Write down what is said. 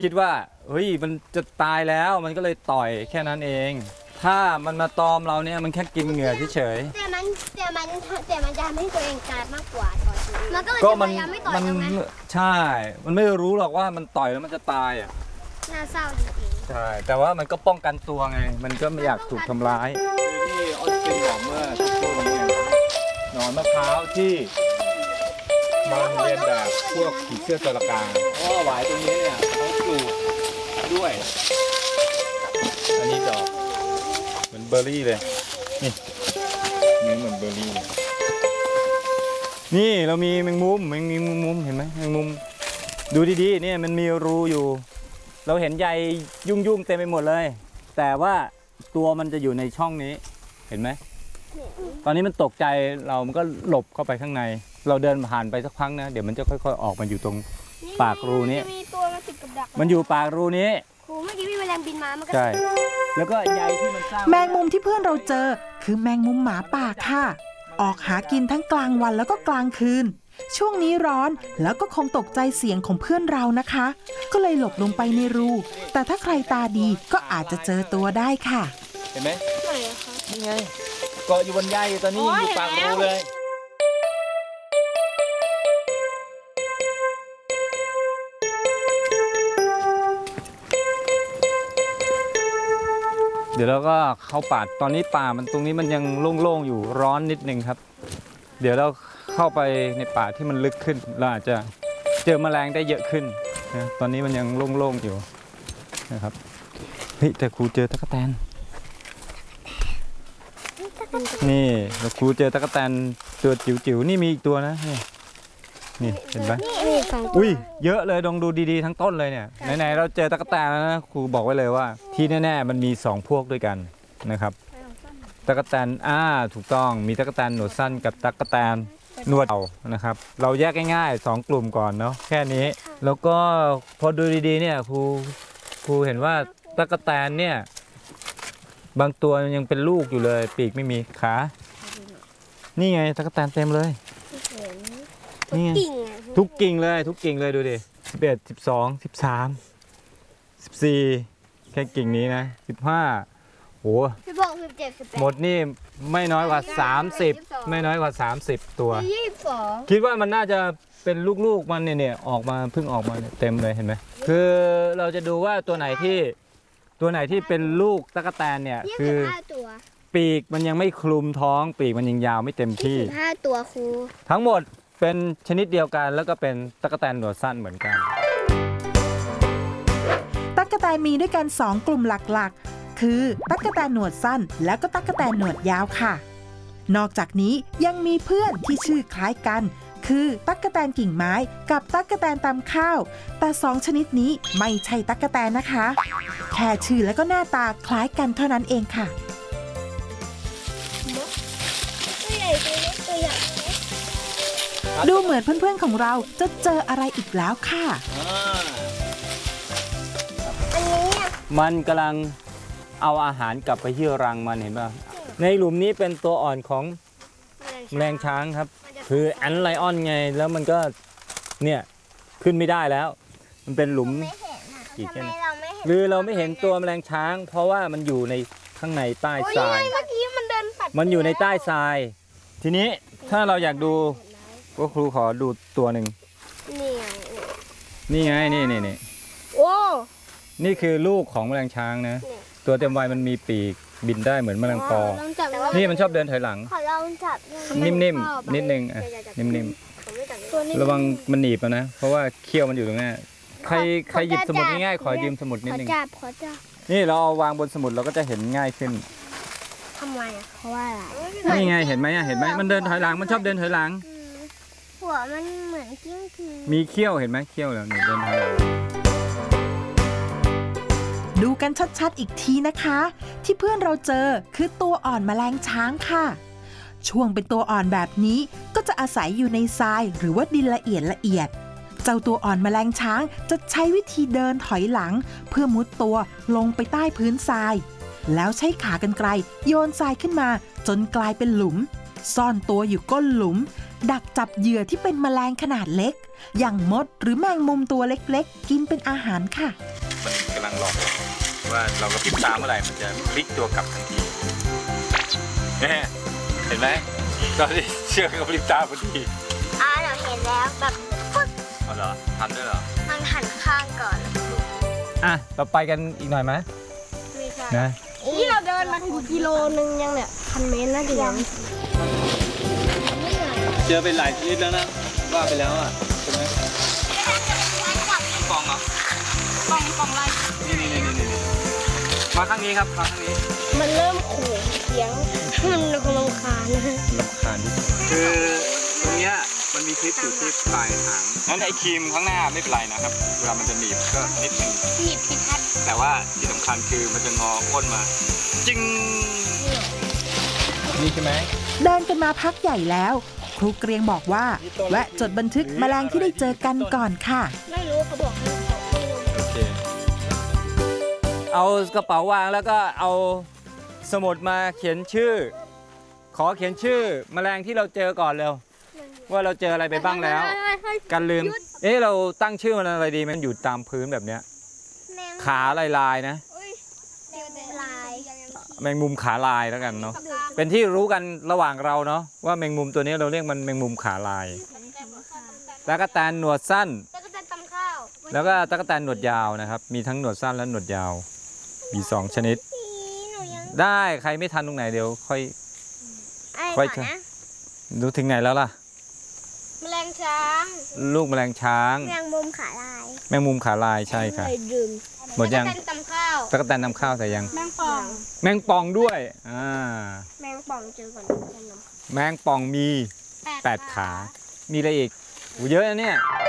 คิดว่าเฮ้ยมันจะตายแล้วมันก็เลยต่อยแค่นั้นเองถ้ามันมาตอมเราเนี่ยมันแค่กินเหงื่อเฉยๆแต่มันจะทำให้ตัวเองตายมากกว่าต่อยตัวเองมันก็เลยพยายามไม่ต่อยใช่ไหมใช่มันไม่รู้หรอกว่ามันต่อยแล้วมันจะตายอ่ะน่าเศร้าจริงๆใช่แต่ว่ามันก็ป้องกันตัวไงมันก็ไม่อยากถูกทำร้ายที่ออสเตรเลียเมื่อสักครู่นี้หนอนมะพร้าวที่มันเรียนแบบพวกผีเสื้อจระเข้เพราะหวายตรงนี้เนี่ยเขาปลูกด้วยอันนี้ดอกเหมือนเบอร์รี่เลยนี่เหมือนเบอร์รี่นี่เรามีแมงมุมเห็นไหมแมงมุมดูดีๆเนี่ยมันมีรูอยู่เราเห็นใยยุ่งเต็มไปหมดเลยแต่ว่าตัวมันจะอยู่ในช่องนี้เห็นไหมตอนนี้มันตกใจเรามันก็หลบเข้าไปข้างในเราเดินผ่านไปสักพักนะเดี๋ยวมันจะค่อยๆออกมาอยู่ตรงปากรูนี้มีตัวมาติดกับดักมันอยู่ปากรูนี้ครูเมื่อกี้มีแมลงบินมามันก็ใช่แล้วก็ใยที่มันสร้างแมงมุมที่เพื่อนเราเจอคือแมงมุมหมาป่าค่ะออกหากินทั้งกลางวันแล้วก็กลางคืนช่วงนี้ร้อนแล้วก็คงตกใจเสียงของเพื่อนเรานะคะก็เลยหลบลงไปในรูแต่ถ้าใครตาดีก็อาจจะเจอตัวได้ค่ะเห็นไหมไหนอะคะนี่ไงเกาะอยู่บนใยตอนนี้อยู่ปากรูเลยเดี๋ยวเราก็เข้าป่าตอนนี้ป่ามันตรงนี้มันยังโล่งๆอยู่ร้อนนิดนึงครับเดี๋ยวเราเข้าไปในป่าที่มันลึกขึ้นเราอาจจะเจอแมลงได้เยอะขึ้นนะตอนนี้มันยังโล่งๆอยู่นะครับเฮ้ยแต่ครูเจอตั๊กแตนนี่ครูเจอตั๊กแตนตัวจิ๋วๆนี่มีอีกตัวนะนี่เห็นไหมอุ้ยเยอะเลยลองดูดีๆทั้งต้นเลยเนี่ยไหนๆเราเจอตั๊กแตนแล้วนะครูบอกไว้เลยว่าที่แน่ๆมันมี2พวกด้วยกันนะครับตั๊กแตนถูกต้องมีตั๊กแตนหนวดสั้นกับตั๊กแตนหนวดเต่านะครับเราแยกง่ายๆ2กลุ่มก่อนเนาะแค่นี้แล้วก็พอดูดีๆเนี่ยครูเห็นว่าตั๊กแตนเนี่ยบางตัวยังเป็นลูกอยู่เลยปีกไม่มีขานี่ไงตั๊กแตนเต็มเลยนี่ทุกกิ่งเลยดูดิ11 12 13 14แค่กิ่งนี้นะ15โห 16 17 18 หมดนี่ไม่น้อยกว่า30ไม่น้อยกว่า30ตัว 22 คิดว่ามันน่าจะเป็นลูกๆมันเนี่ยออกมาเพิ่งออกมาเต็มเลยเห็นไหมคือเราจะดูว่าตัวไหนที่เป็นลูกตั๊กแตนเนี่ยคือปีกมันยังไม่คลุมท้องปีกมันยังยาวไม่เต็มที่ 15ตัวครูทั้งหมดเป็นชนิดเดียวกันแล้วก็เป็นตั๊กแตนหนวดสั้นเหมือนกันตั๊กแตนมีด้วยกัน2กลุ่มหลักๆคือตั๊กแตนหนวดสั้นแล้วก็ตั๊กแตนหนวดยาวค่ะนอกจากนี้ยังมีเพื่อนที่ชื่อคล้ายกันคือตั๊กแตนกิ่งไม้กับตั๊กแตนตำข้าวแต่2ชนิดนี้ไม่ใช่ตั๊กแตนนะคะแค่ชื่อและก็หน้าตาคล้ายกันเท่านั้นเองค่ะตัวใหญ่ตัวเล็กตัวใหญ่ดูเหมือนเพื่อนๆของเราจะเจออะไรอีกแล้วค่ะอันนี้มันกำลังเอาอาหารกลับไปที่รังมันเห็นป่ะในหลุมนี้เป็นตัวอ่อนของแมลงช้างครับคือแอนไลออนไงแล้วมันก็เนี่ยขึ้นไม่ได้แล้วมันเป็นหลุมอีกแค่นี้หรือเราไม่เห็นตัวแมลงช้างเพราะว่ามันอยู่ในข้างในใต้ทรายเมื่อกี้มันเดินปัดมันอยู่ในใต้ทรายทีนี้ถ้าเราอยากดูก็ครูขอดูตัวหนึ่งนี่ไงนี่โอ้นี่คือลูกของแมลงช้างนะตัวเต็มวัยมันมีปีกบินได้เหมือนแมลงปอนี่มันชอบเดินถอยหลังขอลองจับนิ่มๆนิดนึงนิ่มๆระวังมันหนีบนะเพราะว่าเขี้ยวมันอยู่ตรงนี้ใครหยิบสมุดง่ายๆขอยืมสมุดนิดนึงนี่เราเอาวางบนสมุดเราก็จะเห็นง่ายขึ้นทำไมอ่ะเพราะว่าอะไรนี่ไงเห็นไหมมันเดินถอยหลังมันชอบเดินถอยหลังหัวมันเหมือนกิ้งกือมีเขี้ยวเห็นไหมเขี้ยวแล้วเดินถอยหลังดูกันชัดๆอีกทีนะคะที่เพื่อนเราเจอคือตัวอ่อนแมลงช้างค่ะช่วงเป็นตัวอ่อนแบบนี้ก็จะอาศัยอยู่ในทรายหรือว่าดินละเอียดเจ้าตัวอ่อนแมลงช้างจะใช้วิธีเดินถอยหลังเพื่อมุดตัวลงไปใต้พื้นทรายแล้วใช้ขากรรไกรโยนทรายขึ้นมาจนกลายเป็นหลุมซ่อนตัวอยู่ก้นหลุมดักจับเหยื่อที่เป็นแมลงขนาดเล็ก อย่างมดหรือแมงมุมตัวเล็กๆ กินเป็นอาหารค่ะมันกำลังหลอกว่าเรากระพริบตาเมื่อไหร่มันจะพลิกตัวกลับทันทีเนี่ยเห็นไหมตอนที่เชือกกระพริบตาพอดีเราเห็นแล้วแบบปึ๊กอ๋อเหรอทันด้วยเหรอมันหันข้างก่อนอ่ะเราไปกันอีกหน่อยไหมไม่ใช่นะนี่เราเดินมาถึงกิโลนึงยังเนี่ย1,000 เมตรนะเดี๋ยวเจอเป็นหลายชนิดแล้วนะว่าไปแล้วอ่ะใช่ไหมปองเหรอปองอะไรนี่มาข้างนี้ครับมาข้างนี้มันเริ่มขู่เสียงมันคงรำคาญนะรำคาญที่สุดคือตรงเนี้ยมันมีคลิปอยู่ที่ปลายหางงั้นไอ้ครีมข้างหน้าไม่เป็นไรนะครับเวลามันจะหนีบก็นิดนึงหนีบพิทัศน์แต่ว่าที่สำคัญคือมันจะงอก้นมาจิ้งนี่ใช่ไหมเดินกันมาพักใหญ่แล้ว ครูเกรียงบอกว่า แวะจดบันทึกแมลงที่ได้เจอกันก่อนค่ะไม่รู้เขาบอกให้เขาไม่รู้โอเคเอากระเป๋าวางแล้วก็เอาสมุดมาเขียนชื่อ ขอเขียนชื่อแมลงที่เราเจอก่อนเร็วว่าเราเจออะไรไปบ้างแล้วกันลืมเราตั้งชื่อมันอะไรดีมันอยู่ตามพื้นแบบเนี้ยขาลายๆนะลายแมงมุมขาลายแล้วกันเนาะเป็นที่รู้กันระหว่างเราเนาะว่าแมงมุมตัวนี้เราเรียกมันแมงมุมขาลายตั๊กแตนหนวดสั้นแล้วก็จะตำข้าวแล้วก็ตั๊กแตนหนวดยาวนะครับมีทั้งหนวดสั้นและหนวดยาวมี2ชนิดหนูยังได้ใครไม่ทันตรงไหนเดี๋ยวค่อยก่อนนะดูถึงไหนแล้วล่ะแมลงช้างลูกแมลงช้างแมงมุมขาลายแมงมุมขาลายใช่ค่ะดื่มหมดยังแล้วก็ตำข้าวตั๊กแตนนำข้าวแต่ยังแมงป่องแมงป่องด้วยแมงป่องเจอก่อนแมงป่องมี8ขามีอะไรอีกโอ้เยอะนะเนี่ย